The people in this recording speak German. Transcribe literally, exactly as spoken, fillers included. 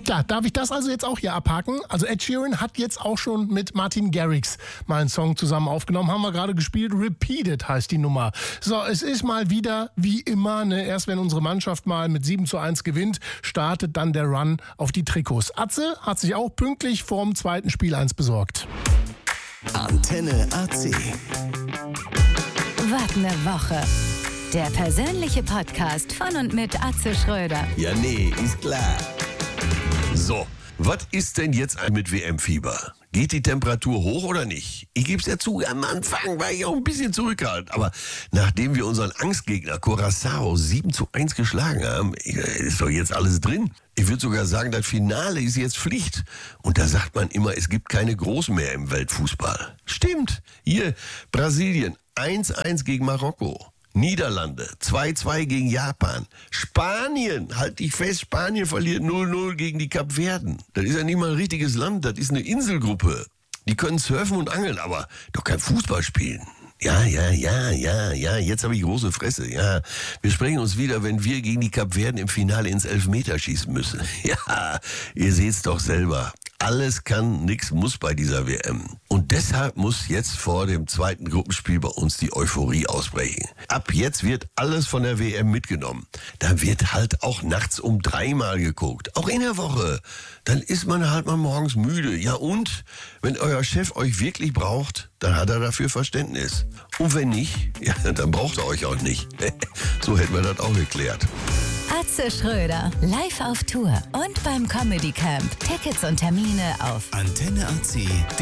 Tja, darf ich das also jetzt auch hier abhaken? Also Ed Sheeran hat jetzt auch schon mit Martin Garrix mal einen Song zusammen aufgenommen. Haben wir gerade gespielt. Repeated heißt die Nummer. So, es ist mal wieder wie immer, ne? Erst wenn unsere Mannschaft mal mit sieben zu eins gewinnt, startet dann der Run auf die Trikots. Atze hat sich auch pünktlich vorm zweiten Spiel eins besorgt. Antenne A C. Was ne Woche. Der persönliche Podcast von und mit Atze Schröder. Ja, nee, ist klar. So, was ist denn jetzt mit W M-Fieber? Geht die Temperatur hoch oder nicht? Ich gebe es ja zu, am Anfang war ich auch ein bisschen zurückhaltend. Aber nachdem wir unseren Angstgegner Curaçao sieben zu eins geschlagen haben, ist doch jetzt alles drin. Ich würde sogar sagen, das Finale ist jetzt Pflicht. Und da sagt man immer, es gibt keine Großen mehr im Weltfußball. Stimmt. Hier, Brasilien eins eins gegen Marokko. Niederlande zwei zwei gegen Japan. Spanien, halt dich fest, Spanien verliert null null gegen die Kapverden. Das ist ja nicht mal ein richtiges Land, das ist eine Inselgruppe. Die können surfen und angeln, aber doch kein Fußball spielen. Ja, ja, ja, ja, ja, jetzt habe ich große Fresse, ja. Wir sprechen uns wieder, wenn wir gegen die Kapverden im Finale ins Elfmeterschießen müssen. Ja, ihr seht's doch selber. Alles kann, nix muss bei dieser W M. Und deshalb muss jetzt vor dem zweiten Gruppenspiel bei uns die Euphorie ausbrechen. Ab jetzt wird alles von der W M mitgenommen. Da wird halt auch nachts um dreimal geguckt. Auch in der Woche. Dann ist man halt mal morgens müde. Ja und? Wenn euer Chef euch wirklich braucht, dann hat er dafür Verständnis. Und wenn nicht, ja, dann braucht er euch auch nicht. So hätten wir das auch geklärt. Atze Schröder, live auf Tour und beim Comedy Camp. Tickets und Termine auf Antenne A C.